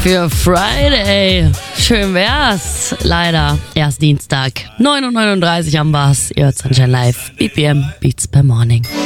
für Friday. Schön wär's. Leider erst Dienstag. 9:39 am Bass. Ihr hört Sunshine Live. BPM Beats per Morning.